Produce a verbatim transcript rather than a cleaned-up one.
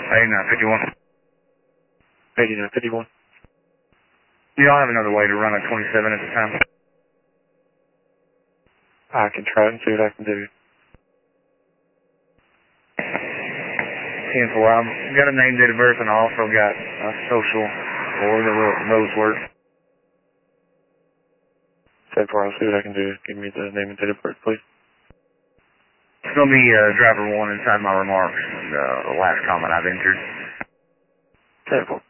eighty-nine fifty-one. eighty-nine fifty-one. You don't have another way to run a twenty-seven at the time? I can try it and see what I can do. ten four. I've got a name, date of birth, and I also got a social or the those work. ten four, I'll see what I can do. Give me the name and date of birth, please. It's going to be uh, driver one inside my remarks, uh, the last comment I've entered. ten four.